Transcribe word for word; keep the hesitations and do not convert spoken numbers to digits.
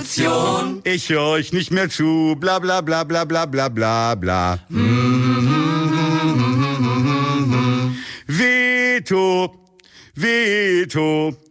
Revolution. Ich höre euch nicht mehr zu, bla bla bla bla bla bla bla bla. Veto, Veto.